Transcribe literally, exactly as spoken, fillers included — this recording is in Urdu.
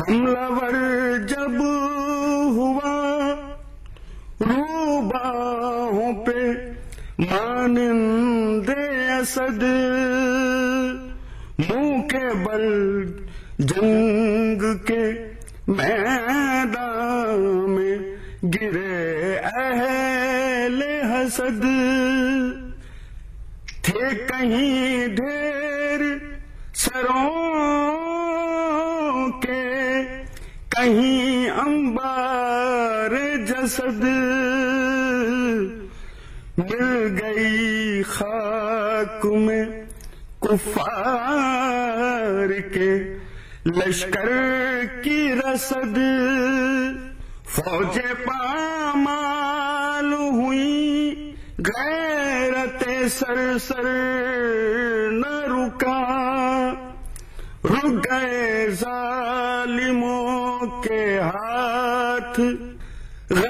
حملہ ور جب ہوا روباہوں پہ مانند اسد، منہ کے بل جنگ کے میدان میں گرے اہل حسد، تھے کہیں ڈھیر سروں کے کہیں انبار جسد، مل گئی خاک میں کفار کے لشکر کی رسد، فوجیں پامال ہوئی غیرت سر سر نہ رکا، رک گئے ظالموں کے ہاتھ